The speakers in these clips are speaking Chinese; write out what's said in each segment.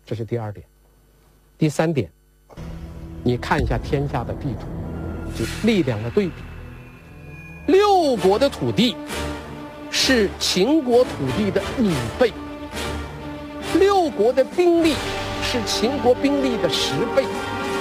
这是第二点。第三点，你看一下天下的地图，就力量的对比。六国的土地是秦国土地的5倍，六国的兵力是秦国兵力的10倍。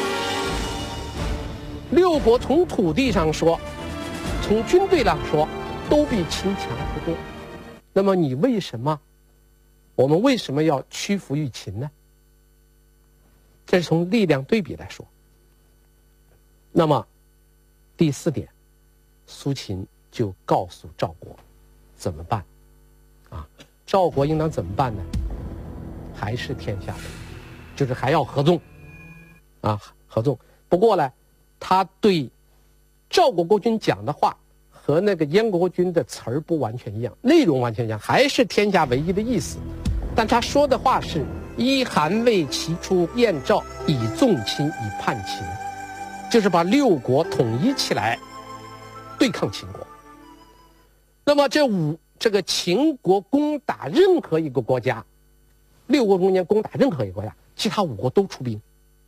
六国从土地上说，从军队上说，都比秦强不多。那么我们为什么要屈服于秦呢？这是从力量对比来说。那么第4点，苏秦就告诉赵国怎么办啊？赵国应当怎么办呢？还是天下为一，就是还要合纵啊，合纵。不过呢，他对赵国国君讲的话和那个燕国君的词儿不完全一样，内容完全一样，还是天下为一的意思。但他说的话是依韩魏齐楚燕赵，以纵秦，以叛秦，就是把六国统一起来对抗秦国。那么这个秦国攻打任何一个国家，六国中间攻打任何一个国家，其他5国都出兵。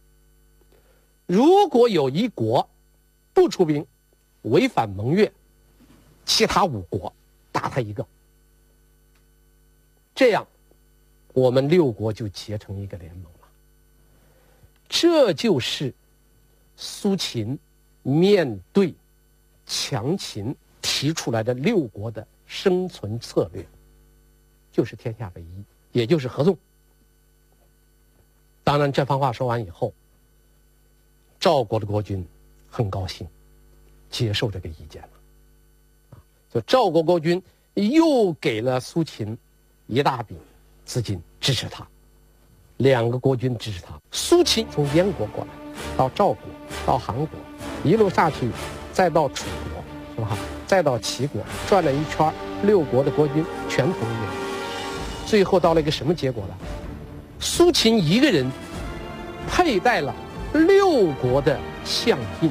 如果有一国不出兵，违反盟约，其他5国打他一个，这样我们6国就结成一个联盟了。这就是苏秦面对强秦提出来的6国的生存策略，就是天下为一，也就是合纵。当然这番话说完以后，赵国的国君很高兴，接受这个意见了。就赵国国君又给了苏秦一大笔资金支持他，2个国君支持他。苏秦从燕国过来，到赵国，到韩国，一路下去，再到楚国，是吧？再到齐国，转了一圈，6国的国君全同意了。最后到了一个什么结果呢？苏秦一个人佩戴了6国的相印，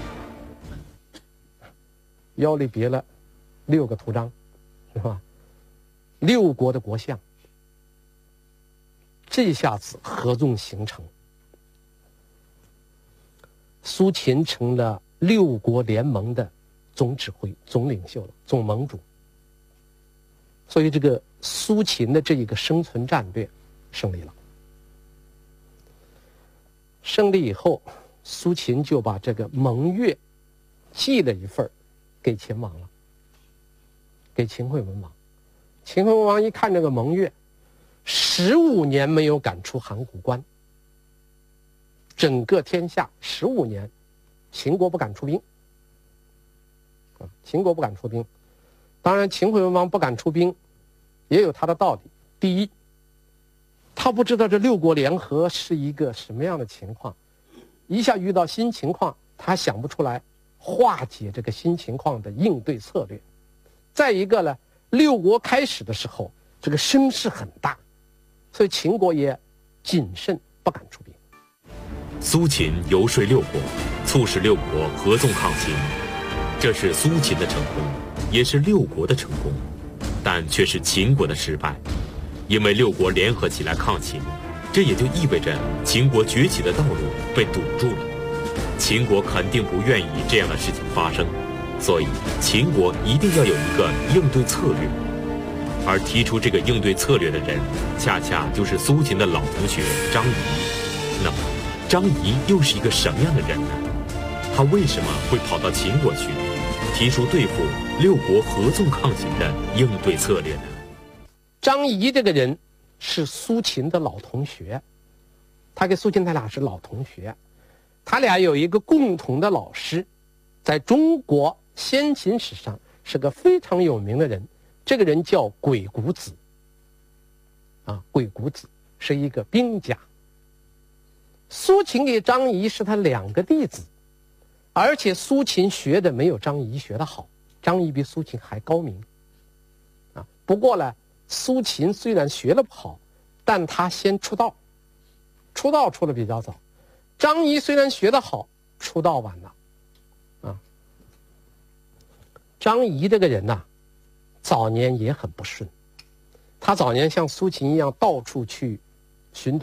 腰里别了6个图章，是吧？6国的国相，这下子合纵形成，苏秦成了6国联盟的总指挥、总领袖了，总盟主。所以这个苏秦的这一个生存战略胜利了。胜利以后，苏秦就把这个盟约寄了一份给秦王了，给秦惠文王。秦惠文王一看这个盟约，15年没有赶出函谷关，整个天下15年，秦国不敢出兵，秦国不敢出兵。当然，秦惠文王不敢出兵，也有他的道理。第一，他不知道这6国联合是一个什么样的情况，一下遇到新情况，他想不出来化解这个新情况的应对策略。再一个呢，6国开始的时候，这个声势很大，所以秦国也谨慎，不敢出兵。 苏秦游说6国，促使6国合纵抗秦，这是苏秦的成功，也是6国的成功，但却是秦国的失败。因为6国联合起来抗秦，这也就意味着秦国崛起的道路被堵住了。秦国肯定不愿意这样的事情发生，所以秦国一定要有一个应对策略。而提出这个应对策略的人，恰恰就是苏秦的老同学张仪。那么张仪又是一个什么样的人呢？他为什么会跑到秦国去，提出对付6国合纵抗秦的应对策略呢？ 张仪这个人是苏秦的老同学，他跟苏秦他俩是老同学，他俩有一个共同的老师，在中国先秦史上是个非常有名的人，这个人叫鬼谷子。鬼谷子是一个兵家。苏秦给张仪是他2个弟子，而且苏秦学的没有张仪学的好，张仪比苏秦还高明。不过呢，苏秦虽然学了不好，但他先出道，出得比较早。张仪虽然学得好，出道晚了。张仪这个人呐，早年也很不顺，他早年像苏秦一样到处去寻找